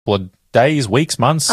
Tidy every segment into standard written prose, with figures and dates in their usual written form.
Or days, weeks, months?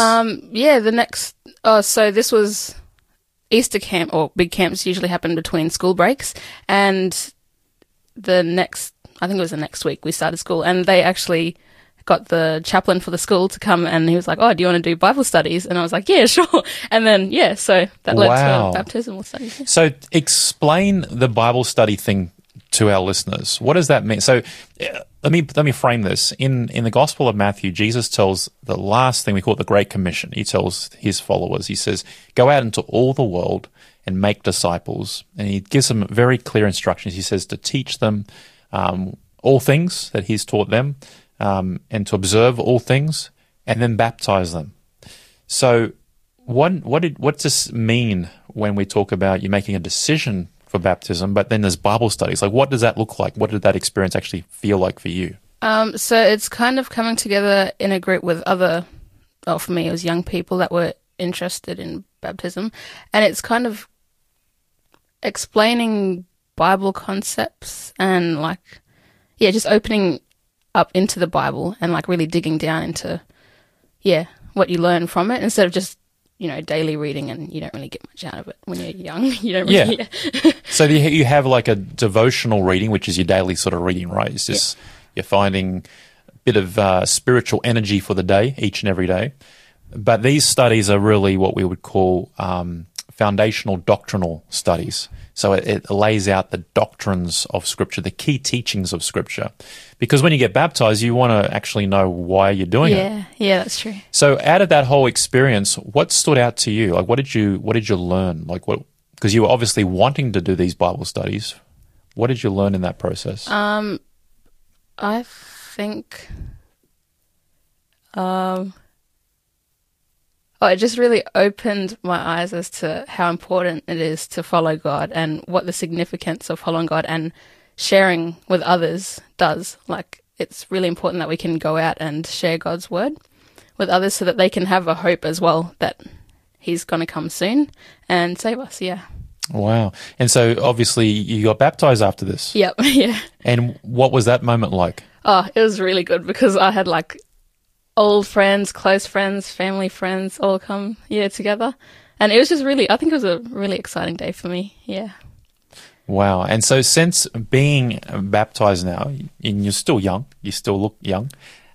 So this was Easter camp, or big camps usually happen between school breaks, and I think it was the next week we started school, and they actually got the chaplain for the school to come, and he was like, "Oh, do you want to do Bible studies?" And I was like, "Yeah, sure." And then, so that led to baptismal studies. Yeah. So explain the Bible study thing to our listeners. What does that mean? So let me frame this. In the Gospel of Matthew, Jesus tells the last thing, we call it the Great Commission. He tells his followers, he says, go out into all the world and make disciples. And he gives them very clear instructions. He says to teach them all things that he's taught them, and to observe all things, and then baptize them. So what does this mean when we talk about you making a decision for baptism, but then there's Bible studies? Like, what does that look like? What did that experience actually feel like for you? So it's kind of coming together in a group with for me, it was young people that were interested in baptism, and it's kind of explaining Bible concepts and just opening up into the Bible and really digging down into, what you learn from it, instead of just daily reading, and you don't really get much out of it when you're young. You don't really. Yeah. So you have a devotional reading, which is your daily sort of reading, right? It's just you're finding a bit of spiritual energy for the day, each and every day. But these studies are really what we would call foundational doctrinal studies. So it lays out the doctrines of Scripture, the key teachings of Scripture. Because when you get baptized, you want to actually know why you're doing it. Yeah, that's true. So out of that whole experience, what stood out to you? What did you learn? Because you were obviously wanting to do these Bible studies. What did you learn in that process? I think it just really opened my eyes as to how important it is to follow God, and what the significance of following God and sharing with others does. It's really important that we can go out and share God's word with others, so that they can have a hope as well that he's going to come soon and save us. Yeah. Wow. And so obviously you got baptized after this. Yep. Yeah. And what was that moment like? Oh, it was really good, because I had old friends, close friends, family friends all come together. And it was just I think it was a really exciting day for me. Yeah. Wow. And so since being baptized now, and you're still young, you still look young,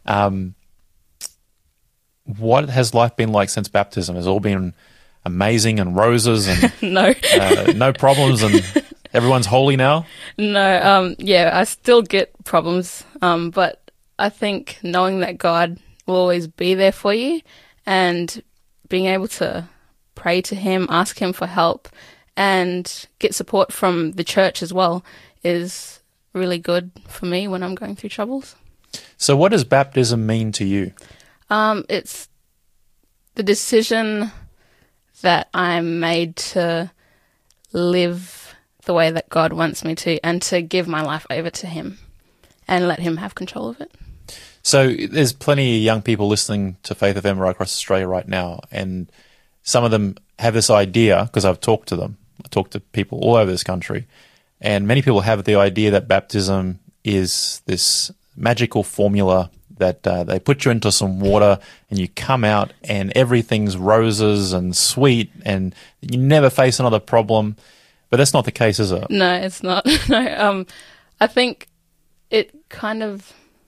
what has life been like since baptism? Has it all been amazing and roses and no problems, and everyone's holy now? No. I still get problems. But I think knowing that God will always be there for you, and being able to pray to him, ask him for help, and get support from the church as well is really good for me when I'm going through troubles. So what does baptism mean to you? It's the decision that I'm made to live the way that God wants me to, and to give my life over to him and let him have control of it. So there's plenty of young people listening to Faith FM right across Australia right now, and some of them have this idea, because I've talked to them. I talked to people all over this country, and many people have the idea that baptism is this magical formula that they put you into some water and you come out and everything's roses and sweet and you never face another problem. But that's not the case, is it? No, it's not. No, I think it kind of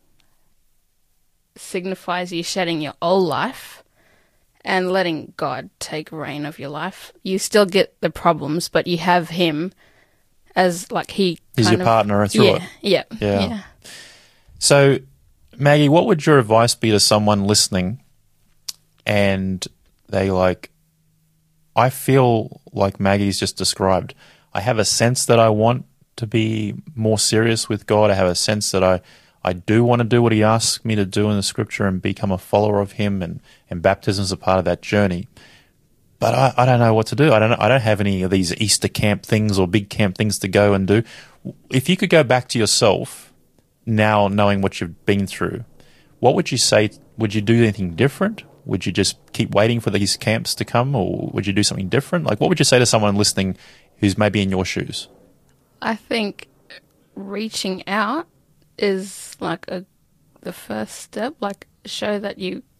signifies you shedding your old life and letting God take reign of your life. You still get the problems, but you have him as he's your partner through it. Yeah. So, Maggie, what would your advice be to someone listening and they I feel like Maggie's just described. I have a sense that I want to be more serious with God. I have a sense that I do want to do what he asks me to do in the Scripture and become a follower of him, and baptism is a part of that journey. But I don't know what to do. I don't have any of these Easter camp things or big camp things to go and do. If you could go back to yourself now, knowing what you've been through, what would you say? Would you do anything different? Would you just keep waiting for these camps to come, or would you do something different? What would you say to someone listening who's maybe in your shoes? I think reaching out is the first step. Show that you